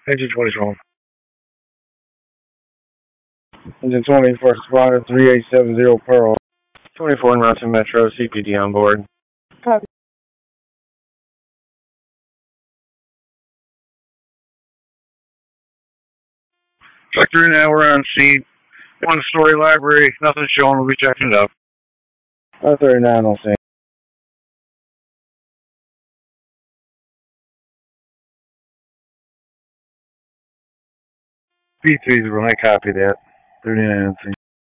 Engine 24. Engine 20, first responder 3870 Pearl. 24 in route to Metro, CPD on board. Copy. Sector now, we're on scene. One story library, nothing showing, we'll be checking it up. 39 on scene. B30, I copy that. 39 on scene.